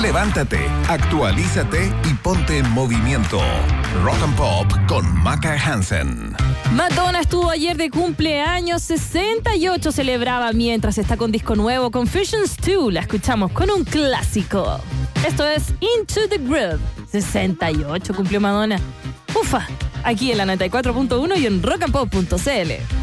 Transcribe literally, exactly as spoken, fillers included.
Levántate, actualízate y ponte en movimiento. Rock and Pop con Maca Hansen. Madonna estuvo ayer de cumpleaños, sesenta y ocho celebraba mientras está con disco nuevo, Confusions dos. La escuchamos con un clásico. Esto es Into the Groove. sesenta y ocho cumplió Madonna. Ufa, aquí en la noventa y cuatro punto uno y en rock and pop punto c l.